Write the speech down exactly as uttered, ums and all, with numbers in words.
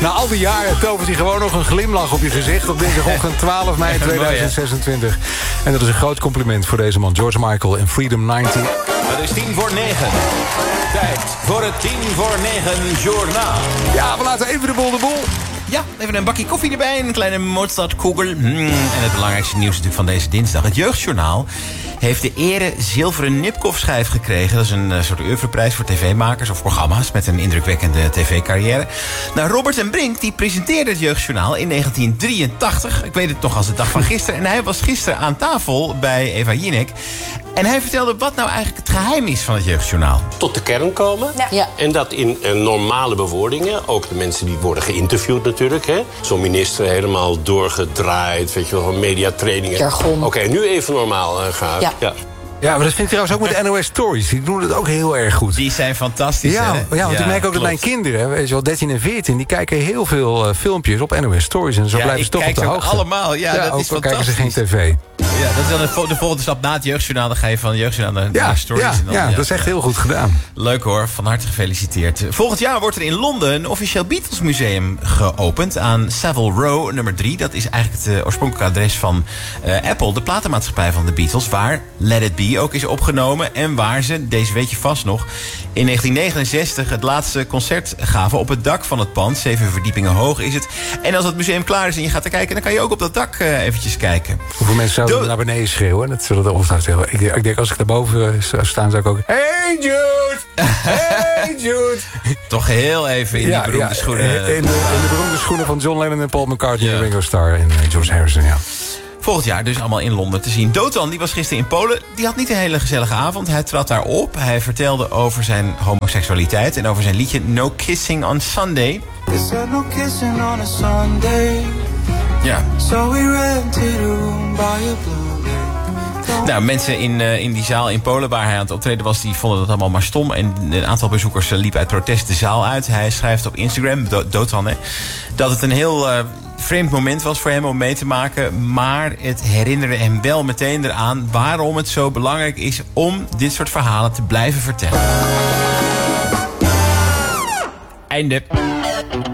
Na al die jaren tovert hij gewoon nog een glimlach op je gezicht... op dinsdagochtend twaalf mei tweeduizend zesentwintig. En dat is een groot compliment voor deze man, George Michael en Freedom negentig. Het is tien voor negen. Tijd voor het tien voor negen journaal. Ja, we laten even de boel de boel. Ja, even een bakje koffie erbij, een kleine Mozartkugel. Mm, en het belangrijkste nieuws natuurlijk van deze dinsdag. Het Jeugdjournaal heeft de ere zilveren Nipkoff-schijf gekregen. Dat is een uh, soort oeuvreprijs voor tv-makers of programma's... met een indrukwekkende tv-carrière. Nou, Robert en Brink die presenteerde het Jeugdjournaal in negentien drieëntachtig. Ik weet het nog als de dag van gisteren. En hij was gisteren aan tafel bij Eva Jinek. En hij vertelde wat nou eigenlijk het geheim is van het Jeugdjournaal. Tot de kern komen. Ja. Ja. En dat in uh, normale bewoordingen. Ook de mensen die worden geïnterviewd natuurlijk. Hè. Zo'n minister helemaal doorgedraaid. Weet je wel, van mediatrainingen. Jargon. Oké, okay, nu even normaal uh, gaan. Ja. Ja. Ja, maar dat vind ik trouwens ook met de N O S Stories. Die doen het ook heel erg goed. Die zijn fantastisch, Ja, hè? ja, want Ja, ik merk ook klopt. dat mijn kinderen, weet je wel, dertien en veertien... die kijken heel veel uh, filmpjes op N O S Stories. En zo Ja, blijven ik ze toch op kijk de ze ook hoogte. allemaal. Ja, dat ook is al kijken ze fantastisch. geen tv. Ja, dat is dan de, vo- de volgende stap na het Jeugdjournaal. Dan ga je van Jeugdjournaal naar, Ja, naar Stories. ja, en dan, ja, dat is echt heel goed gedaan. Leuk hoor, van harte gefeliciteerd. Volgend jaar wordt er in Londen een officieel Beatles museum geopend... aan Savile Row nummer drie. Dat is eigenlijk het uh, oorspronkelijke adres van uh, Apple... de platenmaatschappij van de Beatles... waar Let It Be ook is opgenomen... en waar ze, deze weet je vast nog... in negentien negenenzestig het laatste concert gaven op het dak van het pand. Zeven verdiepingen hoog is het. En als het museum klaar is en je gaat er kijken... dan kan je ook op dat dak uh, eventjes kijken. Hoeveel mensen zouden Doe- naar beneden schreeuwen? Dat zullen er ongetwijfeld zeggen. Ik, ik denk, als ik daarboven zou staan, zou ik ook... Hey Jude! Hey Jude! Toch heel even in die beroemde schoenen. In de, in de beroemde schoenen van John Lennon en Paul McCartney... Ja. en Ringo Starr en uh, George Harrison, ja. Volgend jaar dus allemaal in Londen te zien. Dotan, die was gisteren in Polen. Die had niet een hele gezellige avond. Hij trad daar op. Hij vertelde over zijn homoseksualiteit... en over zijn liedje No Kissing on Sunday. No kissing on a Sunday. Ja. So we rented a room by a blue lake. Nou, mensen in, uh, in die zaal in Polen waar hij aan het optreden was... die vonden dat allemaal maar stom. En een aantal bezoekers uh, liep uit protest de zaal uit. Hij schrijft op Instagram, Do- Dotan, hè, dat het een heel... Uh, vreemd moment was voor hem om mee te maken... maar het herinnerde hem wel meteen eraan... waarom het zo belangrijk is om dit soort verhalen te blijven vertellen. Einde.